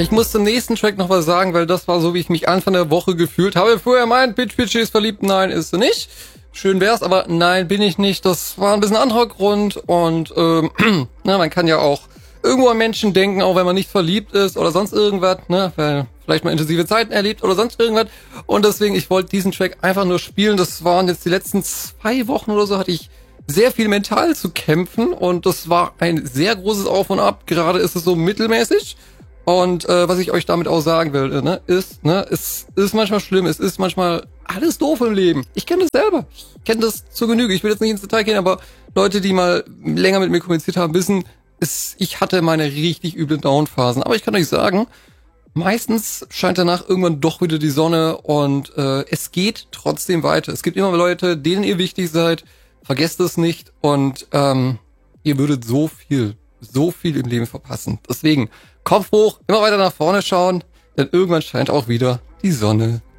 Ich muss zum nächsten Track noch was sagen, weil das war so, wie ich mich Anfang der Woche gefühlt habe. Vorher meint, Pitchy ist verliebt. Nein, ist sie nicht. Schön wär's, aber nein, bin ich nicht. Das war ein bisschen anderer Grund und na, man kann ja auch irgendwo an Menschen denken, auch wenn man nicht verliebt ist oder sonst irgendwas, ne, weil vielleicht mal intensive Zeiten erlebt oder sonst irgendwas. Und deswegen, ich wollte diesen Track einfach nur spielen. Das waren jetzt die letzten 2 Wochen oder so, hatte ich sehr viel mental zu kämpfen und das war ein sehr großes Auf und Ab. Gerade ist es so mittelmäßig. Und was ich euch damit auch sagen will, es ist manchmal schlimm, es ist manchmal alles doof im Leben. Ich kenne das selber. Ich kenne das zur Genüge. Ich will jetzt nicht ins Detail gehen, aber Leute, die mal länger mit mir kommuniziert haben, wissen, ich hatte meine richtig üblen Downphasen. Aber ich kann euch sagen, meistens scheint danach irgendwann doch wieder die Sonne und es geht trotzdem weiter. Es gibt immer Leute, denen ihr wichtig seid. Vergesst es nicht und ihr würdet so viel im Leben verpassen. Deswegen Kopf hoch, immer weiter nach vorne schauen, denn irgendwann scheint auch wieder die Sonne.